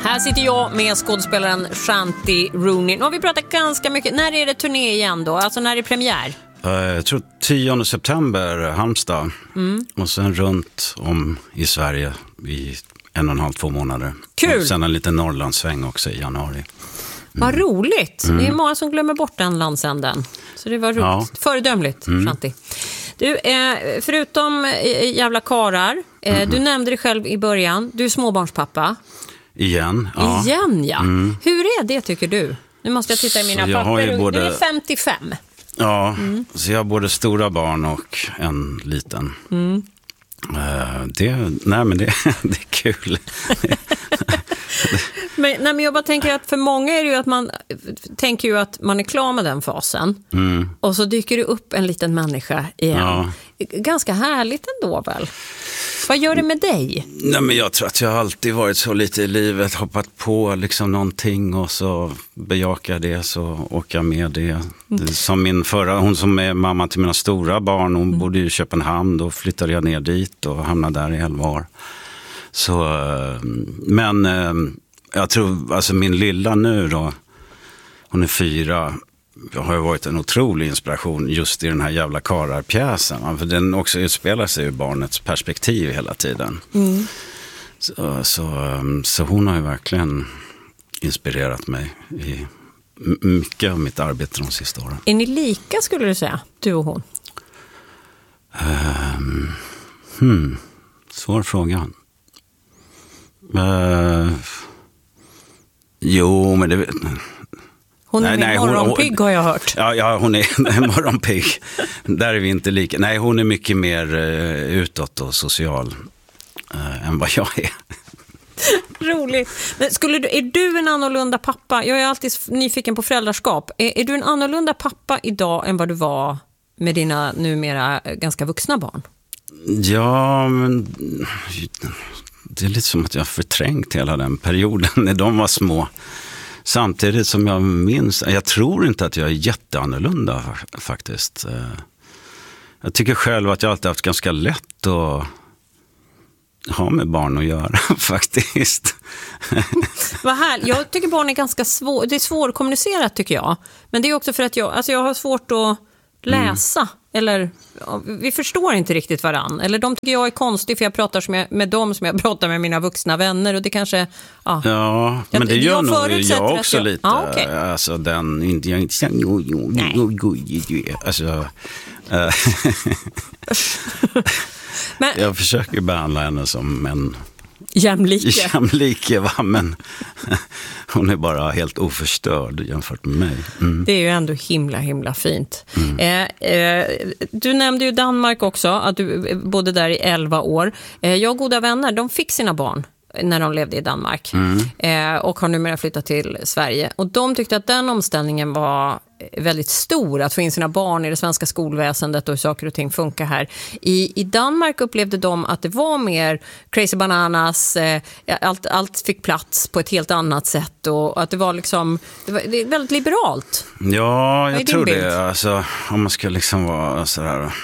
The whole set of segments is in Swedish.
Här sitter jag med skådespelaren Shanti Rooney. Nu har vi pratat ganska mycket. När är det turné igen då? Alltså när är det premiär? Jag tror 10 september Halmstad. Och sen runt om i Sverige i 1,5-2 månader. Kul! Och sen en liten Norrlandssväng också i januari. Vad roligt. Det är många som glömmer bort den landsänden. Så det var roligt. Ja. Föredömligt, Shanti. Du, förutom jävla karar, du nämnde dig själv i början. Du är småbarnspappa. Igen, ja. Hur är det tycker du? Nu måste jag titta i mina papper. Du är 55. Ja, så jag har både stora barn och en liten. Det är kul. Men jag bara tänker att för många är det ju att man tänker ju att man är klar med den fasen. Och så dyker det upp en liten människa igen. Ja. Ganska härligt ändå väl? Vad gör det med dig? Nej, men jag tror att jag alltid varit så lite i livet, hoppat på liksom någonting och så bejakar det, så åker jag med det. Som min förra, hon som är mamma till mina stora barn, hon bodde i Köpenhamn, då flyttade jag ner dit och hamnade där i 11 år. Så, men jag tror, alltså min lilla nu då, hon är 4, har ju varit en otrolig inspiration just i den här jävla kararpjäsen. För den också utspelar sig ur barnets perspektiv hela tiden. Så hon har ju verkligen inspirerat mig i mycket av mitt arbete de sista åren. Är ni lika skulle du säga, du och hon? Svår fråga. Jo, men det... Hon är morgonpigg har jag hört. Ja, hon är morgonpigg. Där är vi inte lika. Nej, hon är mycket mer utåt och social än vad jag är. Roligt. Men är du en annorlunda pappa? Jag är alltid nyfiken på föräldraskap. Är du en annorlunda pappa idag än vad du var med dina numera ganska vuxna barn? Ja, men det är lite som att jag har förträngt hela den perioden när de var små. Samtidigt som jag minns, jag tror inte att jag är jätteannorlunda faktiskt. Jag tycker själv att jag alltid haft ganska lätt att ha med barn att göra faktiskt. Vad här, jag tycker barn är ganska det är svårkommunicerat tycker jag. Men det är också för att jag har svårt att läsa. Eller vi förstår inte riktigt varann. Eller de tycker jag är konstig för jag pratar med dem som jag pratar med mina vuxna vänner. Och det kanske... Ja, men det gör nog jag också lite. Okay. Alltså den... Alltså... Men, jag försöker behandla henne som en... Jämlike, va? Men hon är bara helt oförstörd jämfört med mig. Det är ju ändå himla fint. Du nämnde ju Danmark också, att du bodde där i 11 år. Jag och goda vänner, de fick sina barn när de levde i Danmark och har numera flyttat till Sverige. Och de tyckte att den omställningen var väldigt stor, att få in sina barn i det svenska skolväsendet och hur saker och ting funkar här. I Danmark upplevde de att det var mer crazy bananas, allt fick plats på ett helt annat sätt och att det var liksom, det är väldigt liberalt. Ja, jag tror det. Alltså, om man ska liksom vara sådär...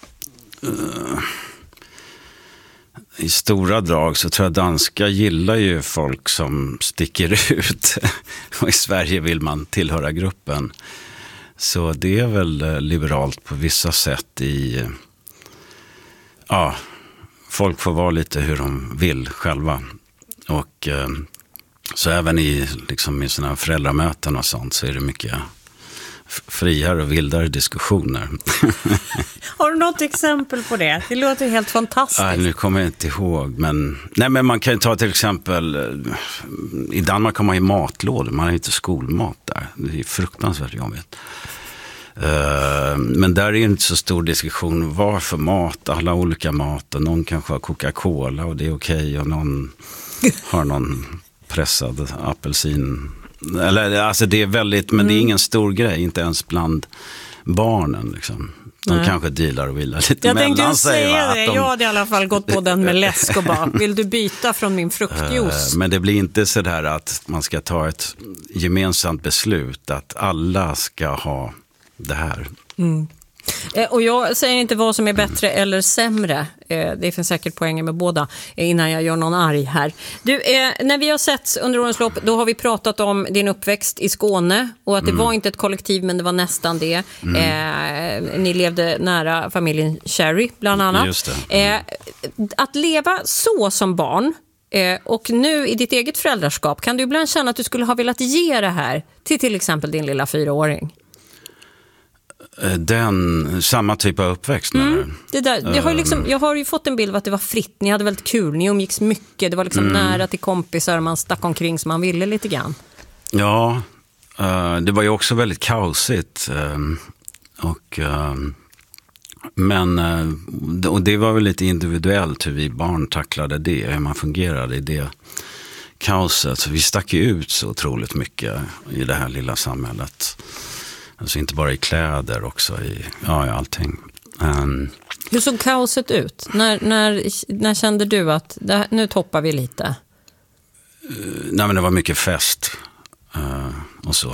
I stora drag så tror jag danska gillar ju folk som sticker ut. Och i Sverige vill man tillhöra gruppen. Så det är väl liberalt på vissa sätt i... Ja, folk får vara lite hur de vill själva. Och så även i sådana föräldramöten och sånt så är det mycket... friare och vildare diskussioner. Har du något exempel på det? Det låter helt fantastiskt. Nu kommer jag inte ihåg. Men man kan ju ta till exempel... I Danmark har man ju matlådor. Man har inte skolmat där. Det är fruktansvärt jobbigt. Men där är det inte så stor diskussion. Vad för mat? Alla olika mat. Och någon kanske har Coca-Cola och det är okej. Och någon har någon pressad apelsin... Eller, alltså det är väldigt, men det är ingen stor grej, inte ens bland barnen liksom. De kanske dealar och vilar lite jag mellan sig. Jag tänkte säga det, jag hade i alla fall gått på den med läsk och bara, vill du byta från min fruktjuice? Men det blir inte så där att man ska ta ett gemensamt beslut att alla ska ha det här. Och jag säger inte vad som är bättre eller sämre. Det finns säkert poänger med båda innan jag gör någon arg här. Du, när vi har setts under årens lopp, då har vi pratat om din uppväxt i Skåne och att det var inte ett kollektiv men det var nästan det. Ni levde nära familjen Cherry bland annat. Just det. Att leva så som barn och nu i ditt eget föräldraskap, kan du ibland känna att du skulle ha velat ge det här till exempel din lilla 4-åring? Samma typ av uppväxt. Det där, jag har ju fått en bild av att det var fritt. Ni hade väldigt kul, ni umgicks mycket. Det var liksom nära till kompisar, man stack omkring som man ville lite grann. Ja, det var ju också väldigt kaosigt. Och det var väl lite individuellt hur vi barn tacklade det, hur man fungerade i det kaoset. Så vi stack ju ut så otroligt mycket i det här lilla samhället. Alltså inte bara i kläder, också i allting. Hur såg kaoset ut? När kände du att nu toppar vi lite? Nej, men det var mycket fest och så.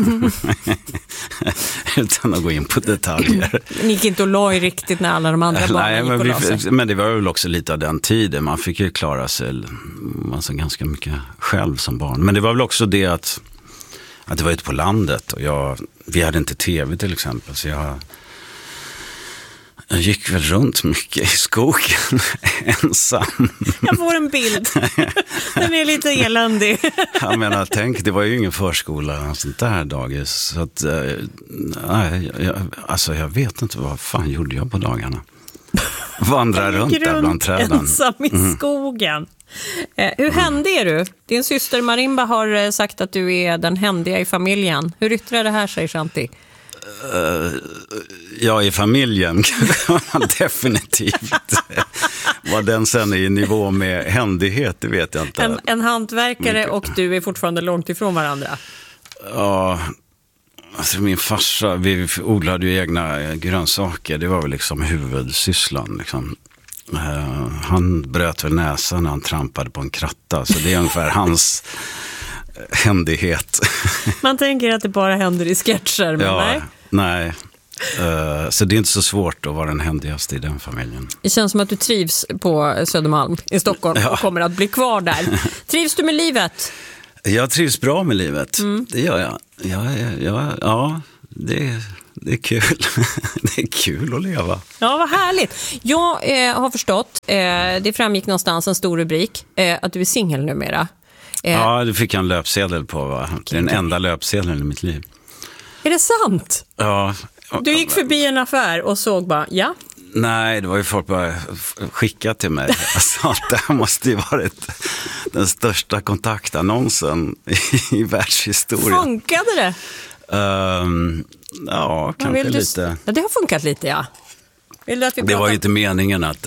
Utan att gå in på detaljer. Ni gick inte och la i riktigt när alla de andra barnen gick och la sig. Men det var väl också lite av den tiden. Man fick ju klara sig ganska mycket själv som barn. Men det var väl också det att det var ute på landet och vi hade inte tv till exempel, så jag gick väl runt mycket i skogen ensam. Jag får en bild. Den är lite eländig. Jag menar, tänk, det var ju ingen förskola och sånt där dagis. Så att, jag vet inte vad fan gjorde jag på dagarna. Vandra runt där bland träden. Ensam i skogen. Hur händig är du? Din syster Marimba har sagt att du är den händiga i familjen. Hur yttrar det här sig, Shanti? Ja, i familjen kan man definitivt. Vad den sen är i nivå med händighet, det vet jag inte. En hantverkare och du är fortfarande långt ifrån varandra. Ja, alltså min farsa, vi odlade ju egna grönsaker. Det var väl liksom huvudsysslan liksom. Han bröt väl näsan när han trampade på en kratta, så det är ungefär hans händighet. Man tänker att det bara händer i sketcher, men nej. Så det är inte så svårt att vara den händigaste i den familjen. Det känns som att du trivs på Södermalm i Stockholm och kommer att bli kvar där. Trivs du med livet? Jag trivs bra med livet, det gör jag. Ja, det är kul. Det är kul att leva. Ja, vad härligt. Jag har förstått, det framgick någonstans en stor rubrik, att du är singel numera. Ja, det fick jag en löpsedel på, va? Det är den enda löpsedeln i mitt liv. Är det sant? Ja. Du gick förbi en affär och såg bara, ja? Nej, det var ju folk bara skickat till mig. Alltså, att det här måste ju varit den största kontaktannonsen i världshistorien. Funkade det? Ja, kanske lite. Ja, det har funkat lite, ja. Vill du att vi pratar? Det var ju inte meningen att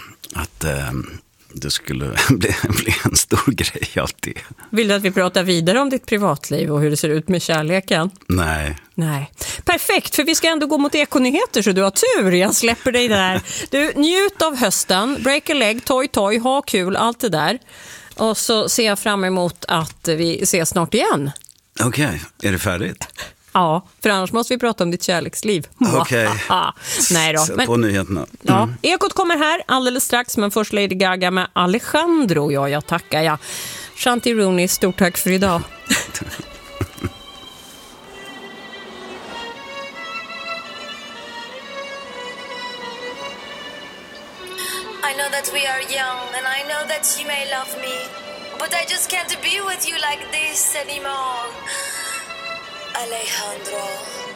det skulle bli en stor grej av det. Vill du att vi pratar vidare om ditt privatliv och hur det ser ut med kärleken? Nej. Perfekt, för vi ska ändå gå mot ekonyheter, så du har tur. Jag släpper dig där. Du, njut av hösten, break a leg, toy, ha kul, allt det där. Och så ser jag fram emot att vi ses snart igen. Okej, är det färdigt? Ja, för annars måste vi prata om ditt kärleksliv. Okej. Nej då. Men, på nyheterna. Ja, Ekot kommer här alldeles strax, men först Lady Gaga med Alejandro. Ja, jag tackar. Ja. Shanti Rooney, stort tack för idag. I know that we are young and I know that you may love me, but I just can't be with you like this anymore. Alejandro.